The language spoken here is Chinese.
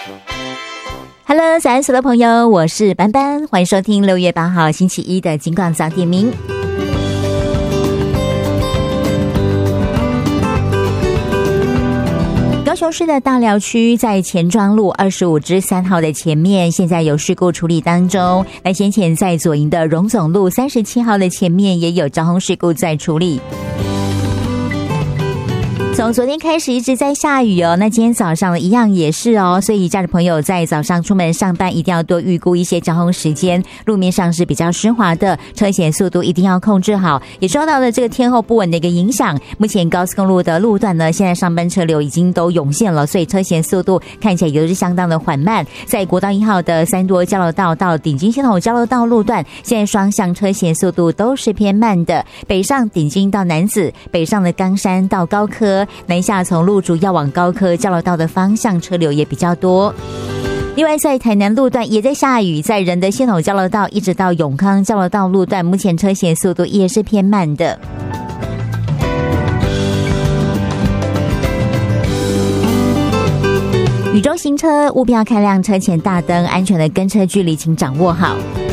Hello， 早安，所有的朋友，我是班班，欢迎收听6月8号星期一的金广早点名。高雄市的大寮区在前庄路25-3号的前面，现在有事故处理当中。那先前在左营的荣总路37号的前面也有交通事故在处理。从昨天开始一直在下雨哦，那今天早上一样也是哦，所以家的朋友在早上出门上班一定要多预估一些交通时间，路面上是比较湿滑的，车险速度一定要控制好，也受到了这个天候不稳的一个影响。目前高速公路的路段呢，现在上班车流已经都涌现了，所以车险速度看起来也是相当的缓慢。在国道1号的三多交流道到顶金系统交流道路段，现在双向车险速度都是偏慢的，北上顶金到楠梓，北上的冈山到高科，南下从路竹要往高科交流道的方向车流也比较多。另外在台南路段也在下雨，在仁德系统交流道一直到永康交流道路段，目前车险速度也是偏慢的。雨中行车务必要开亮车前大灯，安全的跟车距离请掌握好。